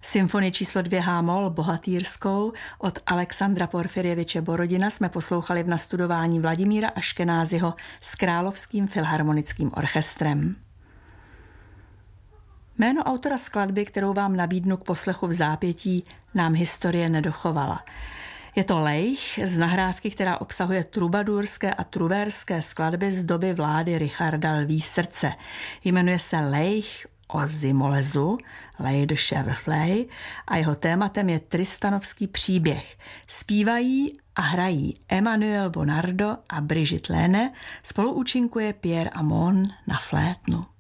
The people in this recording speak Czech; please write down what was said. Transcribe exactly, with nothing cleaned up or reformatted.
Symfonii číslo dvě H-moll bohatýrskou od Alexandra Porfirjeviče Borodina jsme poslouchali v nastudování Vladimíra Aškenázyho s Královským filharmonickým orchestrem. Jméno autora skladby, kterou vám nabídnu k poslechu v zápětí, nám historie nedochovala. Je to Leich z nahrávky, která obsahuje trubadurské a truvérské skladby z doby vlády Richarda Lví srdce. Jmenuje se Leich o Zimolezu, Lej de Chevreflay, a jeho tématem je tristanovský příběh. Zpívají a hrají Emmanuel Bonardo a Brigitte Lene, spoluúčinkuje Pierre Amon na flétnu.